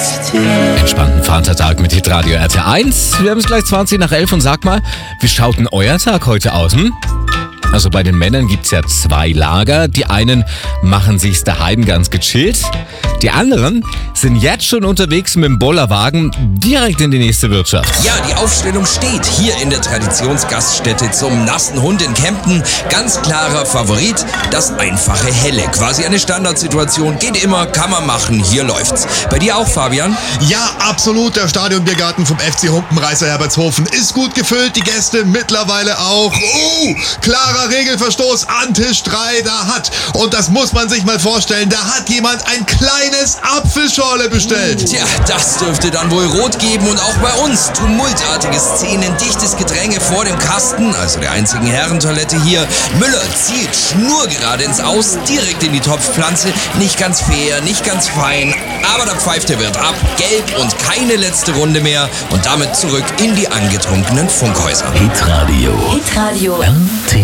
Entspannten Vatertag mit Hitradio RT1. Wir haben es gleich 20 nach 11 und sag mal, wie schaut denn euer Tag heute aus? Also bei den Männern gibt's ja zwei Lager. Die einen machen sich's daheim ganz gechillt. Die anderen sind jetzt schon unterwegs mit dem Bollerwagen direkt in die nächste Wirtschaft. Ja, die Aufstellung steht hier in der Traditionsgaststätte zum nassen Hund in Kempten. Ganz klarer Favorit, das einfache Helle. Quasi eine Standardsituation, geht immer, kann man machen, hier läuft's. Bei dir auch, Fabian? Ja, absolut. Der Stadionbiergarten vom FC Humpenreißer Herbertshofen ist gut gefüllt. Die Gäste mittlerweile auch. Klarer Regelverstoß an Tisch 3. Und das muss man sich mal vorstellen, da hat jemand ein kleines Apfelschorle bestellt. Tja, das dürfte dann wohl rot geben und auch bei uns. Tumultartige Szenen, dichtes Gedränge vor dem Kasten, also der einzigen Herrentoilette hier. Müller zielt schnurgerade ins Aus, direkt in die Topfpflanze. Nicht ganz fair, nicht ganz fein, aber der pfeift der Wirt ab. Gelb und keine letzte Runde mehr und damit zurück in die angetrunkenen Funkhäuser. Hitradio. Hitradio. RT